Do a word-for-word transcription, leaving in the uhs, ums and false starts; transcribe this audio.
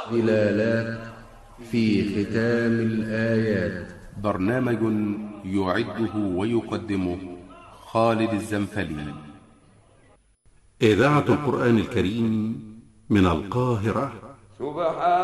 ظلالات في ختام الآيات. برنامج يعده ويقدمه خالد الزنفلي. إذاعة القرآن الكريم من القاهرة. سبحان